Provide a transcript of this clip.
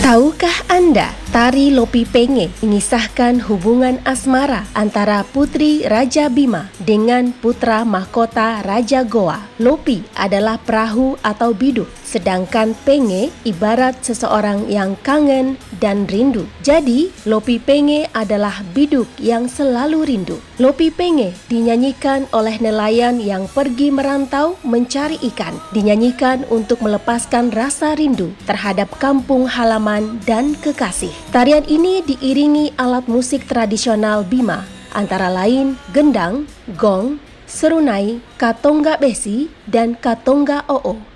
Tahukah Anda, tari Lopi Penge mengisahkan hubungan asmara antara putri Raja Bima dengan putra mahkota Raja Goa. Lopi adalah perahu atau biduk, sedangkan Penge ibarat seseorang yang kangen dan rindu. Jadi, Lopi Penge adalah biduk yang selalu rindu. Lopi Penge dinyanyikan oleh nelayan yang pergi merantau mencari ikan. Dinyanyikan untuk melepaskan rasa rindu terhadap kampung halaman dan kekasih. Tarian ini diiringi alat musik tradisional Bima, antara lain gendang, gong, serunai, katonga besi, dan katonga oo.